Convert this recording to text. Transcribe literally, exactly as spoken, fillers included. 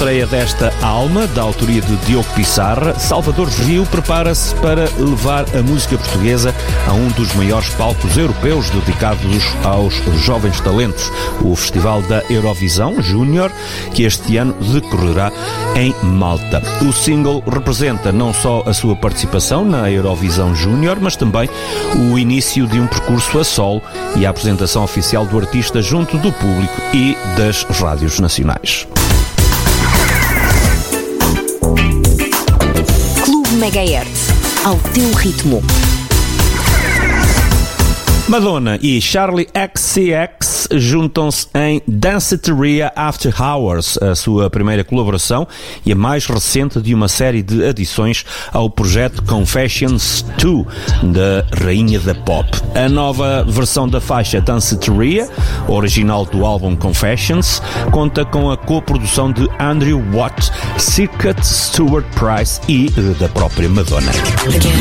estreia desta Alma, da autoria de Diogo Pissarra, Salvador Rio prepara-se para levar a música portuguesa a um dos maiores palcos europeus dedicados aos jovens talentos, o Festival da Eurovisão Júnior, que este ano decorrerá em Malta. O single representa não só a sua participação na Eurovisão Júnior, mas também o início de um percurso a solo e a apresentação oficial do artista junto do público e das rádios nacionais. Clube Megahertz, ao teu ritmo. Madonna e Charli X C X juntam-se em Danceteria After Hours, a sua primeira colaboração e a mais recente de uma série de adições ao projeto Confessions dois, da rainha da pop. A nova versão da faixa Danceteria, original do álbum Confessions, conta com a coprodução de Andrew Watt, Circuit Stuart Price e da própria Madonna. Again.